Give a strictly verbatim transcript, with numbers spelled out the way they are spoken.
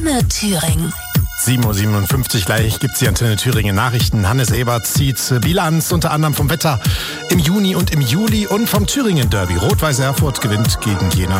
Antenne Thüringen. sieben Uhr siebenundfünfzig gleich gibt's die Antenne Thüringen Nachrichten. Hannes Ebert zieht Bilanz unter anderem vom Wetter im Juni und im Juli und vom Thüringen Derby. Rot-Weiß Erfurt gewinnt gegen Jena